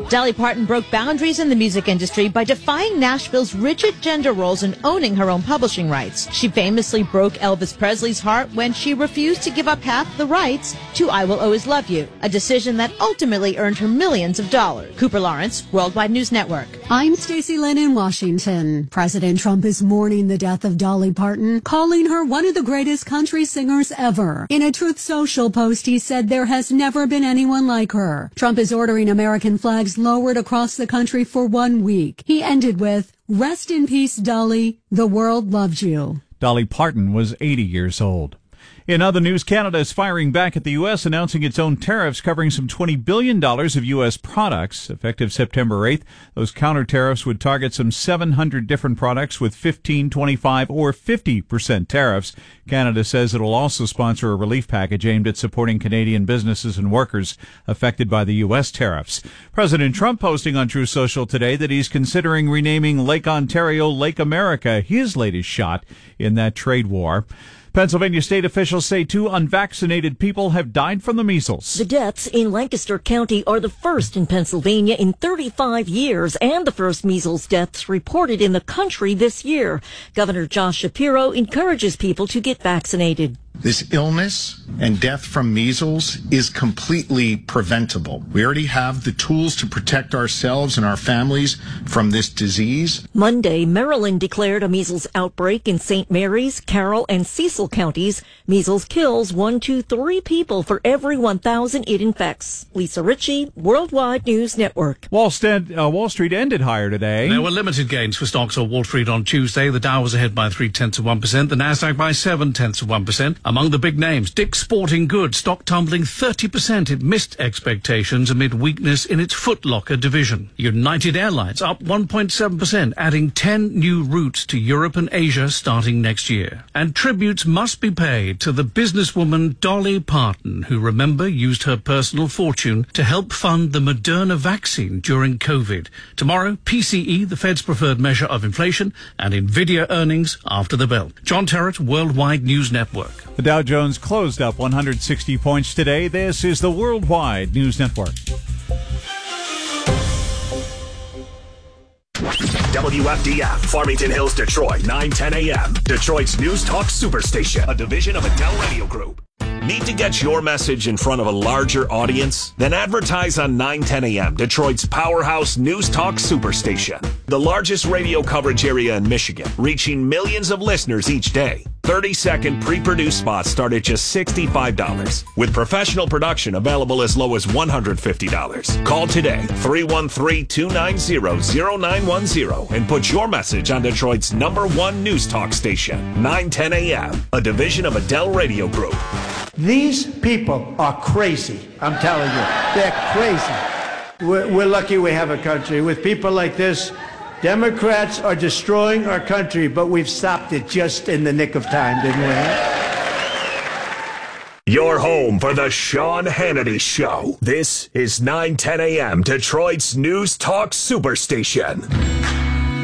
Dolly Parton broke boundaries in the music industry by defying Nashville's rigid gender roles and owning her own publishing rights. She famously broke Elvis Presley's heart when she refused to give up half the rights to I Will Always Love You, a decision that ultimately earned her millions of dollars. Cooper Lawrence, Worldwide News Network. I'm Stacey Lynn in Washington. President Trump is mourning the death of Dolly Parton, calling her one of the greatest country singers ever. In a Truth Social post, he said there has never been anyone like her. Trump is ordering American flags lowered across the country for 1 week. He ended with, "Rest in peace, Dolly. The world loved you." Dolly Parton was 80 years old. In other news, Canada is firing back at the U.S., announcing its own tariffs covering some $20 billion of U.S. products. Effective September 8th, those counter tariffs would target some 700 different products with 15, 25, or 50% tariffs. Canada says it will also sponsor a relief package aimed at supporting Canadian businesses and workers affected by the U.S. tariffs. President Trump posting on Truth Social today that he's considering renaming Lake Ontario Lake America, his latest shot in that trade war. Pennsylvania state officials say 2 unvaccinated people have died from the measles. The deaths in Lancaster County are the first in Pennsylvania in 35 years and the first measles deaths reported in the country this year. Governor Josh Shapiro encourages people to get vaccinated. This illness and death from measles is completely preventable. We already have the tools to protect ourselves and our families from this disease. Monday, Maryland declared a measles outbreak in St. Mary's, Carroll, and Cecil counties. Measles kills 1 to 3 people for every 1,000 it infects. Lisa Ritchie, Worldwide News Network. Wall Street ended higher today. There were limited gains for stocks on Wall Street on Tuesday. The Dow was ahead by 0.3%, the Nasdaq by 0.7%. Among the big names, Dick's Sporting Goods stock tumbling 30%. It missed expectations amid weakness in its Foot Locker division. United Airlines up 1.7%, adding 10 new routes to Europe and Asia starting next year. And tributes must be paid to the businesswoman Dolly Parton, who, remember, used her personal fortune to help fund the Moderna vaccine during COVID. Tomorrow, PCE, the Fed's preferred measure of inflation, and Nvidia earnings after the bell. John Terrett, Worldwide News Network. The Dow Jones closed up 160 points today. This is the Worldwide News Network. WFDF, Farmington Hills, Detroit, 9:10 a.m. Detroit's News Talk Superstation, a division of Adele Radio Group. Need to get your message in front of a larger audience? Then advertise on 9:10 a.m., Detroit's powerhouse News Talk Superstation. The largest radio coverage area in Michigan, reaching millions of listeners each day. 30-second pre-produced spots start at just $65, with professional production available as low as $150. Call today, 313-290-0910, and put your message on Detroit's #1 News Talk station, 9:10 a.m., a division of Adele Radio Group. These people are crazy. I'm telling you, they're crazy. We're lucky we have a country. With people like this, Democrats are destroying our country, but we've stopped it just in the nick of time, didn't we? Your home for the Sean Hannity Show. This is 9:10 a.m. Detroit's News Talk Superstation.